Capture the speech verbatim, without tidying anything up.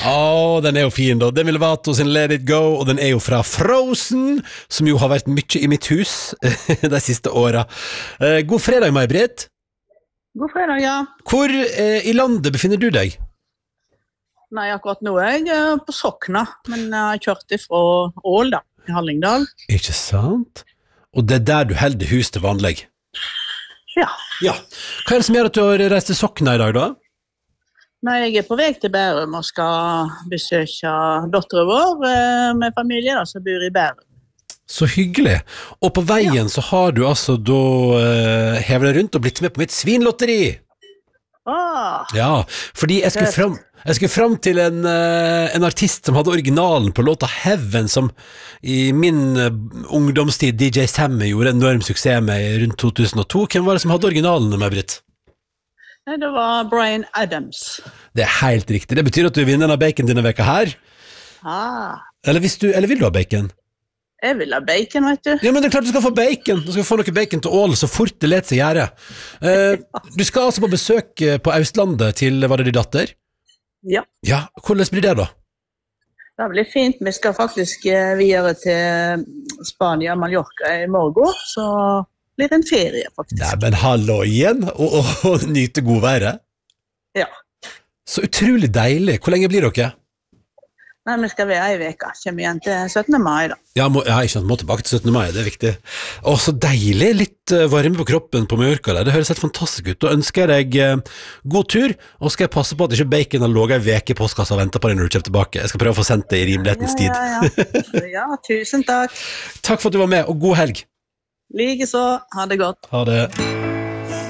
Åh, den er jo fin da. Demi Lovato sin Let It Go, og den er jo fra Frozen, som jo har vært mye i mitt hus de siste årene. Eh, god fredag, May-Britt. God fredag, ja. Hvor eh, i landet befinner du deg? Nei, akkurat nå er jeg på Sokna, men jeg har kjørt ifra Ål da, i Hallingdal. Ikke sant? Og det er der du helder hus til vanlig? Ja. Ja. Hva er det som gjør at du har reist til Sokna i dag da? Nei, jeg er på vei til Bærum og skal besøke dotteren vår eh, med familie da, som bor i Bærum. Så hyggelig. Og på veien ja. Så har du altså da uh, hevet deg rundt og blitt med på mitt svinlotteri. Ah. Ja, fordi jeg skulle fram, jeg skulle fram til en, uh, en artist som hadde originalen på låta Heaven, som i min uh, ungdomstid D J Sammy gjorde en enorm suksess med rundt to tusen og to. Hvem var det som hadde originalen, May-Britt? Nei, det var Bryan Adams. Det er helt riktig. Det betyr at du vinner av bacon denne veka her. Ah. Eller, hvis du, eller vil du ha bacon? Jeg vil ha bacon, vet du. Ja, men det er klart du skal få bacon. Du skal få noe bacon til Ål så fort det let seg gjøre. Uh, du skal altså på besøk på Østlandet til, var det din datter? Ja. Ja, hvordan blir det da? Det blir fint. Vi skal faktisk videre til Spania, Mallorca i morgen, så blir det en ferie faktisk. Nei, men hallo igjen, og, og, og nyte god været. Ja. Så utrolig deilig. Hvor lenge blir dere? Nei, vi skal være i veka. Kommer igjen til syttende mai da. Ja, må, ja ikke sant, må tilbake til syttende mai, det er viktig. Å, så deilig, litt uh, varme på kroppen på Mallorca der. Det høres helt fantastisk ut. Da ønsker jeg deg uh, god tur, og skal jeg passe på at ikke bacon har låget en veke i postkassa og ventet på deg når du kommer tilbake. Jeg skal prøve å få sendt det i rimelighetens tid. Ja, ja, ja. Ja, tusen takk. Takk for at du var med, og god helg. Like så, ha det godt. Ha det.